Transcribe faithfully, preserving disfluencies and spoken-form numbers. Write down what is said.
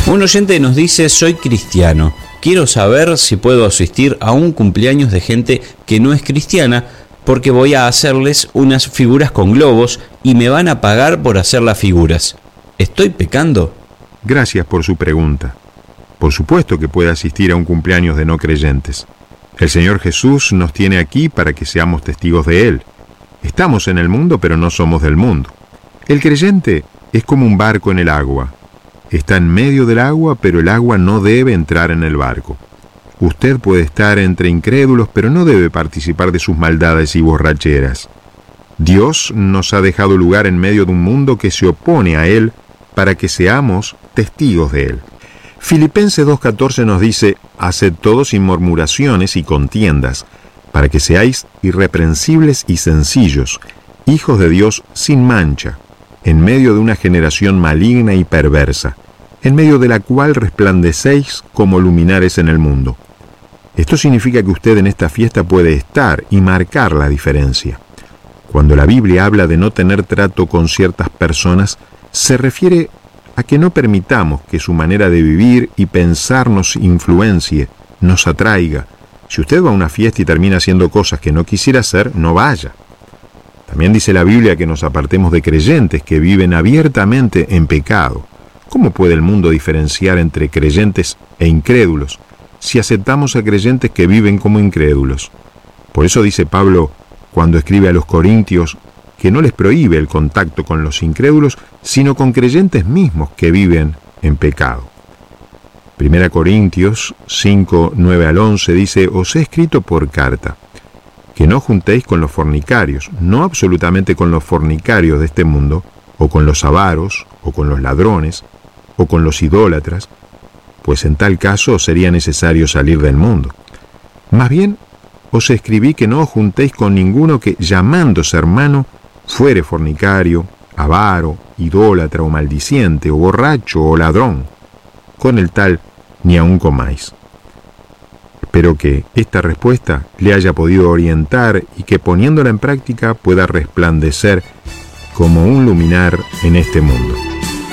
Un oyente nos dice: soy cristiano, quiero saber si puedo asistir a un cumpleaños de gente que no es cristiana porque voy a hacerles unas figuras con globos y me van a pagar por hacer las figuras. ¿Estoy pecando? Gracias por su pregunta. Por supuesto que puede asistir a un cumpleaños de no creyentes. El Señor Jesús nos tiene aquí para que seamos testigos de Él. Estamos en el mundo, pero no somos del mundo. El creyente es como un barco en el agua. Está en medio del agua, pero el agua no debe entrar en el barco. Usted puede estar entre incrédulos, pero no debe participar de sus maldades y borracheras. Dios nos ha dejado lugar en medio de un mundo que se opone a Él para que seamos testigos de Él. Filipenses dos catorce nos dice: haced todo sin murmuraciones y contiendas, para que seáis irreprensibles y sencillos, hijos de Dios sin mancha, en medio de una generación maligna y perversa, en medio de la cual resplandecéis como luminares en el mundo. Esto significa que usted en esta fiesta puede estar y marcar la diferencia. Cuando la Biblia habla de no tener trato con ciertas personas, se refiere a que no permitamos que su manera de vivir y pensar nos influencie, nos atraiga. Si usted va a una fiesta y termina haciendo cosas que no quisiera hacer, no vaya. También dice la Biblia que nos apartemos de creyentes que viven abiertamente en pecado. ¿Cómo puede el mundo diferenciar entre creyentes e incrédulos si aceptamos a creyentes que viven como incrédulos? Por eso dice Pablo, cuando escribe a los Corintios, que no les prohíbe el contacto con los incrédulos, sino con creyentes mismos que viven en pecado. Primera Corintios cinco, nueve al once dice: os he escrito por carta, que no juntéis con los fornicarios, no absolutamente con los fornicarios de este mundo, o con los avaros, o con los ladrones, o con los idólatras, pues en tal caso sería necesario salir del mundo. Más bien, os escribí que no os juntéis con ninguno que, llamándose hermano, fuere fornicario, avaro, idólatra o maldiciente, o borracho o ladrón. Con el tal ni aun comáis. Espero que esta respuesta le haya podido orientar y que poniéndola en práctica pueda resplandecer como un luminar en este mundo.